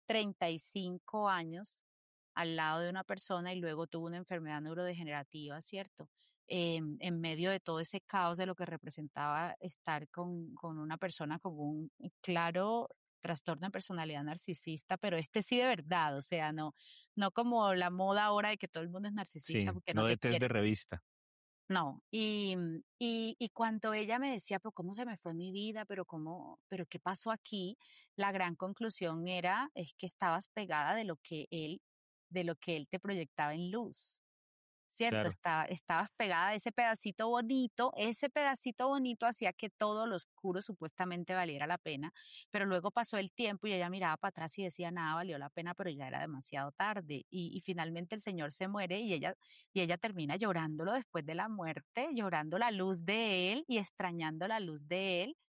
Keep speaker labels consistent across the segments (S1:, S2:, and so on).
S1: 35 años al lado de una persona y luego tuvo una enfermedad neurodegenerativa, ¿cierto? En medio de todo ese caos de lo que representaba estar con una persona con un claro trastorno de personalidad narcisista, pero este sí de verdad, o sea, no como la moda ahora de que todo el mundo es narcisista
S2: Sí,
S1: porque no
S2: no
S1: te
S2: de test de
S1: quiere.
S2: revista.
S1: No, y cuando ella me decía, pero cómo se me fue mi vida, pero cómo, pero qué pasó aquí, la gran conclusión era, es que estabas pegada de lo que él te proyectaba en luz. ¿Cierto?
S2: Claro.
S1: Estabas pegada a ese pedacito bonito hacía que todo lo oscuro supuestamente valiera la pena, pero luego pasó el tiempo y ella miraba para atrás y decía, nada valió la pena, pero ya era demasiado tarde. Y finalmente el señor se muere y ella termina llorándolo después de la muerte, llorando la luz de él y extrañando la luz de él.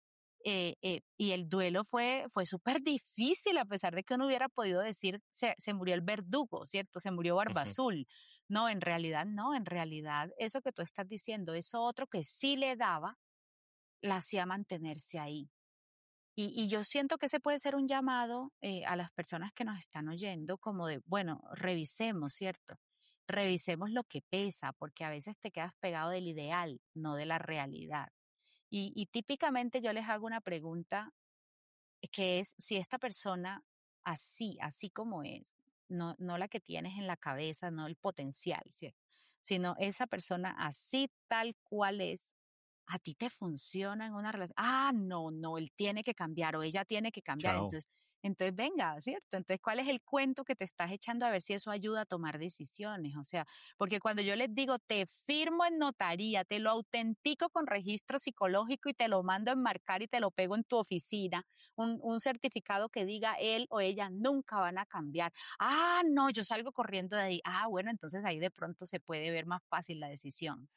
S1: Y el duelo fue súper difícil, a pesar de que uno hubiera podido decir, se murió el verdugo, ¿cierto? Se murió Barba
S2: Ujú.
S1: Azul. No, en realidad no, en realidad eso que tú estás diciendo, eso otro que sí le daba, la hacía mantenerse ahí. Y yo siento que ese puede ser un llamado a las personas que nos están oyendo, como de, bueno, revisemos, ¿cierto? Revisemos lo que pesa, porque a veces te quedas pegado del ideal, no de la realidad. Y típicamente yo les hago una pregunta que es si esta persona así como es, no la que tienes en la cabeza, no el potencial, ¿cierto? Sino esa persona así tal cual es, a ti te funciona en una relación. Ah, no, él tiene que cambiar o ella tiene que cambiar.
S2: Chao.
S1: Entonces venga, ¿cierto? Entonces, ¿cuál es el cuento que te estás echando a ver si eso ayuda a tomar decisiones? O sea, porque cuando yo les digo, te firmo en notaría, te lo autentico con registro psicológico y te lo mando a enmarcar y te lo pego en tu oficina, un certificado que diga él o ella nunca van a cambiar. Ah, no, yo salgo corriendo de ahí. Ah, bueno, entonces ahí de pronto se puede ver más fácil la decisión.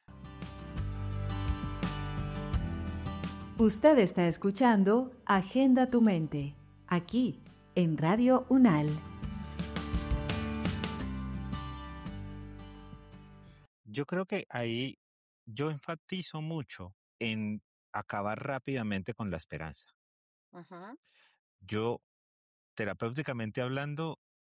S3: Usted está escuchando Agenda tu Mente, aquí en Radio UNAL.
S2: Yo creo que ahí yo enfatizo mucho en acabar rápidamente con la esperanza.
S1: Ujú.
S2: Yo, terapéuticamente hablando,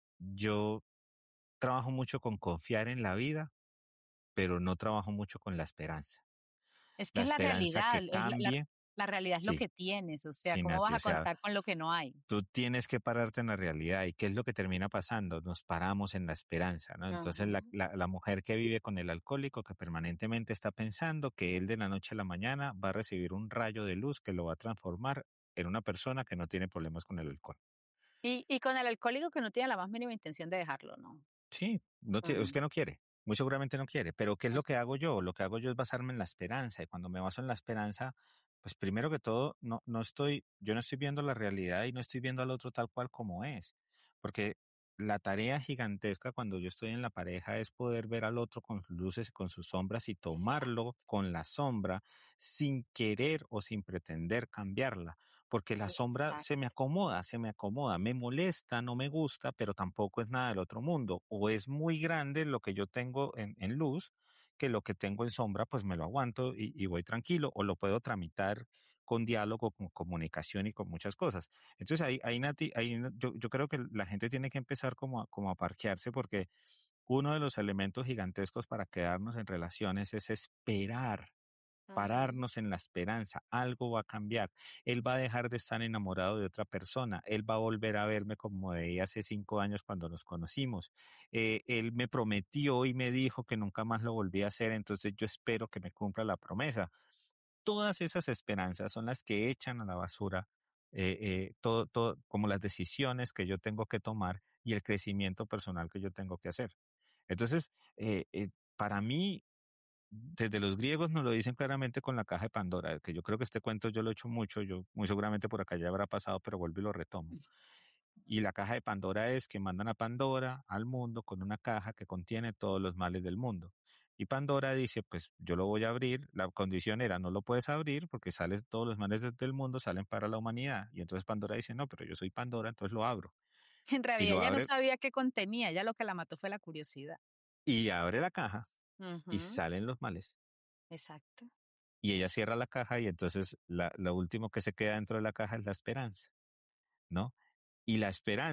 S2: yo trabajo mucho con confiar en la vida, pero no trabajo mucho con la esperanza.
S1: Es que
S2: La
S1: es la
S2: esperanza
S1: realidad,
S2: que cambie,
S1: la realidad es lo
S2: sí,
S1: que tienes, o sea,
S2: sí,
S1: ¿cómo vas
S2: Nati, o
S1: a
S2: sea,
S1: contar con lo que no hay?
S2: tú tienes que pararte en la realidad. ¿Y qué es lo que termina pasando? Nos paramos en la esperanza, ¿no? Entonces
S1: Ujú.
S2: la mujer que vive con el alcohólico, que permanentemente está pensando que él de la noche a la mañana va a recibir un rayo de luz que lo va a transformar en una persona que no tiene problemas con el alcohol.
S1: Y con el alcohólico que no tiene la más mínima intención de dejarlo, ¿no?
S2: Sí, es
S1: Mm,
S2: que no quiere, muy seguramente no quiere, pero ¿qué es lo que
S1: ujú.
S2: hago yo? Lo que hago yo es basarme en la esperanza, y cuando me baso en la esperanza, pues primero que todo, yo no estoy viendo la realidad y no estoy viendo al otro tal cual como es, porque la tarea gigantesca cuando yo estoy en la pareja es poder ver al otro con sus luces y con sus sombras y
S1: Exacto,
S2: tomarlo con la sombra sin querer o sin pretender cambiarla, porque la sombra
S1: exacto.
S2: se me acomoda, me molesta, no me gusta, pero tampoco es nada del otro mundo. O es muy grande lo que yo tengo en luz, que lo que tengo en sombra, pues me lo aguanto y voy tranquilo, o lo puedo tramitar con diálogo, con comunicación y con muchas cosas. Entonces ahí Nati, yo creo que la gente tiene que empezar como a parquearse porque uno de los elementos gigantescos para quedarnos en relaciones es esperar,
S1: Ujú.
S2: pararnos en la esperanza, algo va a cambiar, él va a dejar de estar enamorado de otra persona, él va a volver a verme como veía hace 5 años cuando nos conocimos, él me prometió y me dijo que nunca más lo volvía a hacer, entonces yo espero que me cumpla la promesa. Todas esas esperanzas son las que echan a la basura todo, como las decisiones que yo tengo que tomar y el crecimiento personal que yo tengo que hacer. Entonces, para mí, desde los griegos nos lo dicen claramente con la caja de Pandora, que yo creo que este cuento yo lo he hecho mucho, yo muy seguramente por acá ya habrá pasado, pero vuelvo y lo retomo. Y la caja de Pandora es que mandan a Pandora al mundo con una caja que contiene todos los males del mundo. Y Pandora dice, pues yo lo voy a abrir, la condición era no lo puedes abrir porque todos los males del mundo salen para la humanidad. Y entonces Pandora dice, no, pero yo soy Pandora, entonces lo abro.
S1: En
S2: Y
S1: realidad
S2: lo
S1: ella no
S2: abre
S1: sabía qué contenía, ya lo que la mató fue la curiosidad.
S2: y abre la caja y
S1: Ujú.
S2: salen los males.
S1: Exacto.
S2: Y ella cierra la caja y entonces lo último que se queda dentro de la caja es la esperanza, ¿no? Y la esperanza